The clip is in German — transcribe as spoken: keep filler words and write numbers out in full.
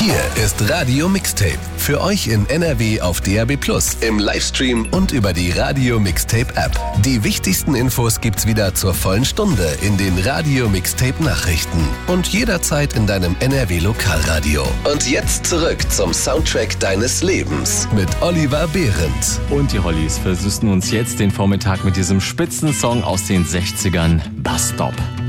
Hier ist Radio Mixtape. Für euch in N R W auf D A B plus, im Livestream und über die Radio Mixtape App. Die wichtigsten Infos gibt's wieder zur vollen Stunde in den Radio Mixtape Nachrichten und jederzeit in deinem N R W Lokalradio. Und jetzt zurück zum Soundtrack deines Lebens mit Oliver Behrendt. Und die Hollies versüßen uns jetzt den Vormittag mit diesem Spitzensong aus den sechzigern, Bus Stop.